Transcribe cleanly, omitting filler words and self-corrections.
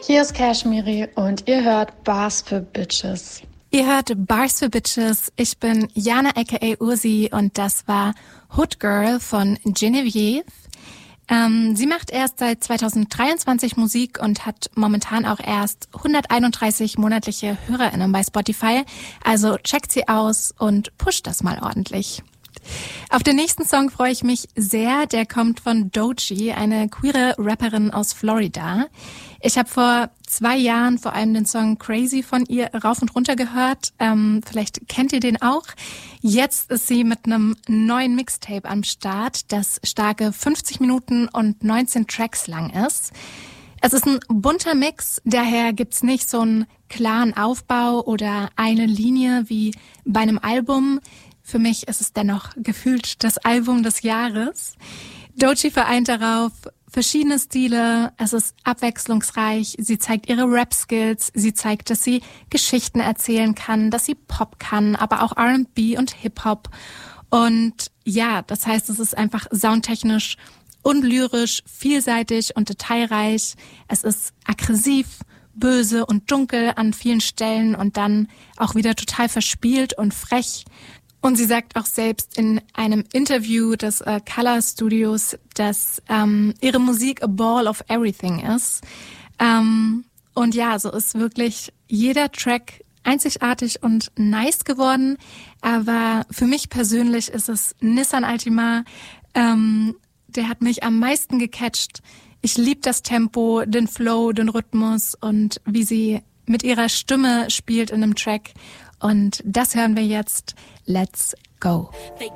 Hier ist Cashmere und ihr hört Bars für Bitches. Ihr hört Bars für Bitches. Ich bin Jana aka Ursi und das war Hood Girl von Genevieve. Sie macht erst seit 2023 Musik und hat momentan auch erst 131 monatliche HörerInnen bei Spotify. Also checkt sie aus und pusht das mal ordentlich. Auf den nächsten Song freue ich mich sehr. Der kommt von Doechii, eine queere Rapperin aus Florida. Ich habe vor 2 Jahren vor allem den Song Crazy von ihr rauf und runter gehört. Vielleicht kennt ihr den auch. Jetzt ist sie mit einem neuen Mixtape am Start, das starke 50 Minuten und 19 Tracks lang ist. Es ist ein bunter Mix, daher gibt's nicht so einen klaren Aufbau oder eine Linie wie bei einem Album. Für mich ist es dennoch gefühlt das Album des Jahres. Doechii vereint darauf verschiedene Stile, es ist abwechslungsreich, sie zeigt ihre Rap-Skills, sie zeigt, dass sie Geschichten erzählen kann, dass sie Pop kann, aber auch R&B und Hip-Hop. Und ja, das heißt, es ist einfach soundtechnisch und lyrisch vielseitig und detailreich. Es ist aggressiv, böse und dunkel an vielen Stellen und dann auch wieder total verspielt und frech. Und sie sagt auch selbst in einem Interview des Color Studios, dass ihre Musik a ball of everything ist. Und ja, so ist wirklich jeder Track einzigartig und nice geworden. Aber für mich persönlich ist es Nissan Altima. Der hat mich am meisten gecatcht. Ich liebe das Tempo, den Flow, den Rhythmus und wie sie mit ihrer Stimme spielt in einem Track. Und das hören wir jetzt. Let's go. They